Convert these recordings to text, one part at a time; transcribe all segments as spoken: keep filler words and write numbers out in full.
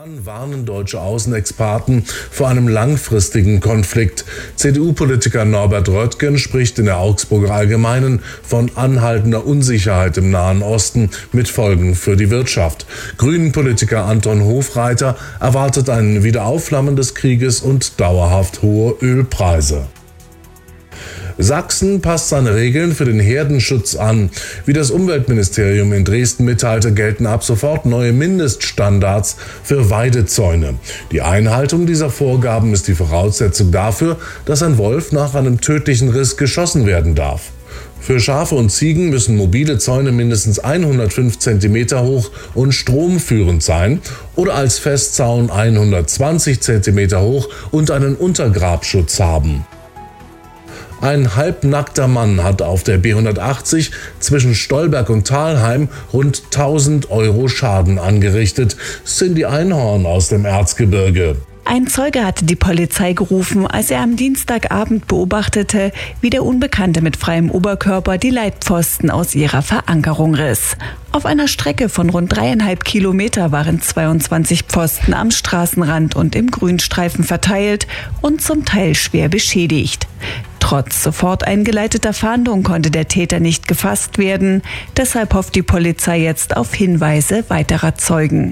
Jahren warnen deutsche Außenexperten vor einem langfristigen Konflikt. C D U-Politiker Norbert Röttgen spricht in der Augsburger Allgemeinen von anhaltender Unsicherheit im Nahen Osten mit Folgen für die Wirtschaft. Grünen-Politiker Anton Hofreiter erwartet ein Wiederaufflammen des Krieges und dauerhaft hohe Ölpreise. Sachsen passt seine Regeln für den Herdenschutz an. Wie das Umweltministerium in Dresden mitteilte, gelten ab sofort neue Mindeststandards für Weidezäune. Die Einhaltung dieser Vorgaben ist die Voraussetzung dafür, dass ein Wolf nach einem tödlichen Riss geschossen werden darf. Für Schafe und Ziegen müssen mobile Zäune mindestens hundertfünf Zentimeter hoch und stromführend sein oder als Festzaun hundertzwanzig Zentimeter hoch und einen Untergrabschutz haben. Ein halbnackter Mann hat auf der B hundertachtzig zwischen Stolberg und Thalheim rund tausend Euro Schaden angerichtet. Cindy Einhorn aus dem Erzgebirge. Ein Zeuge hatte die Polizei gerufen, als er am Dienstagabend beobachtete, wie der Unbekannte mit freiem Oberkörper die Leitpfosten aus ihrer Verankerung riss. Auf einer Strecke von rund dreieinhalb Kilometer waren zweiundzwanzig Pfosten am Straßenrand und im Grünstreifen verteilt und zum Teil schwer beschädigt. Trotz sofort eingeleiteter Fahndung konnte der Täter nicht gefasst werden. Deshalb hofft die Polizei jetzt auf Hinweise weiterer Zeugen.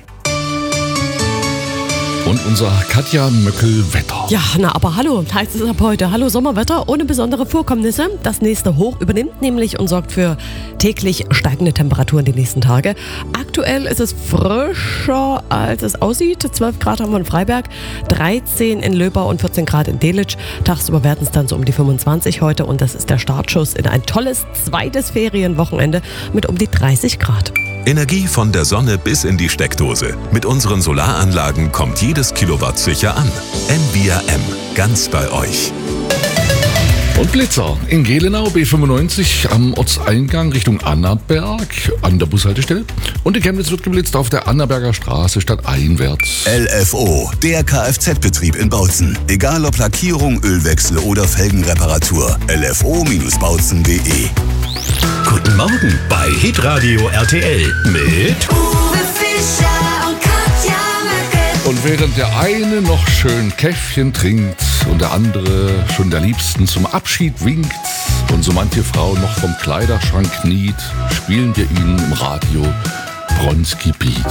Und unser Katja Möckel-Wetter. Ja, na aber hallo, heißt es ab heute. Hallo Sommerwetter ohne besondere Vorkommnisse. Das nächste Hoch übernimmt nämlich und sorgt für täglich steigende Temperaturen die nächsten Tage. Aktuell ist es frischer, als es aussieht. zwölf Grad haben wir in Freiberg, dreizehn in Löbau und vierzehn Grad in Delitzsch. Tagsüber werden es dann so um die fünfundzwanzig heute und das ist der Startschuss in ein tolles zweites Ferienwochenende mit um die dreißig Grad. Energie von der Sonne bis in die Steckdose. Mit unseren Solaranlagen kommt jedes Kilowatt sicher an. N V R M, ganz bei euch. Und Blitzer in Gelenau, B fünfundneunzig am Ortseingang Richtung Annaberg an der Bushaltestelle. Und in Chemnitz wird geblitzt auf der Annaberger Straße stadteinwärts. L F O, der Kfz-Betrieb in Bautzen. Egal ob Lackierung, Ölwechsel oder Felgenreparatur. L F O Bautzen punkt de. Guten Morgen bei Hitradio R T L mit Uwe Fischer und Katja Möckel. Und während der eine noch schön Käffchen trinkt und der andere schon der Liebsten zum Abschied winkt und so manche Frau noch vom Kleiderschrank kniet, spielen wir Ihnen im Radio Bronski Beat.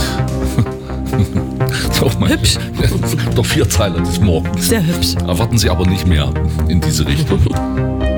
Doch, mal, Hübsch. Doch vier Zeilen des Morgens. Sehr hübsch. Erwarten Sie aber nicht mehr in diese Richtung.